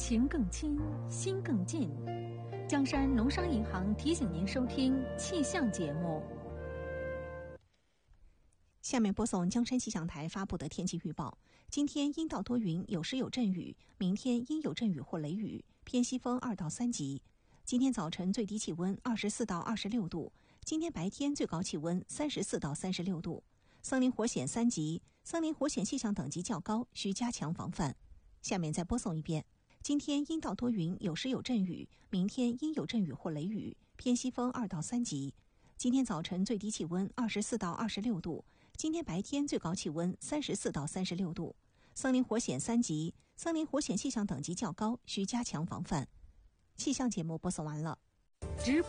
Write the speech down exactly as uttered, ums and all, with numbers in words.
情更亲，心更近。江山农商银行提醒您收听气象节目。 下面播送江山气象台发布的天气预报。今天阴到多云，有时有阵雨，明天阴有阵雨或雷雨，偏西风二到三级。今天早晨最低气温二十四到二十六度，今天白天最高气温三十四到三十六度。森林火险三级，森林火险气象等级较高，需加强防范。下面再播送一遍。今天阴到多云，有时有阵雨，明天阴有阵雨或雷雨，偏西风二到三级。今天早晨最低气温二十四到二十六度，今天白天最高气温三十四到三十六度。森林火险三级，森林火险气象等级较高，需加强防范。气象节目播送完了。直播